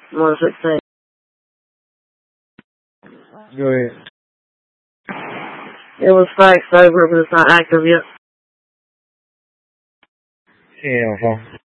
116. Go ahead. It was faxed over, but it's not active yet. Yeah, okay.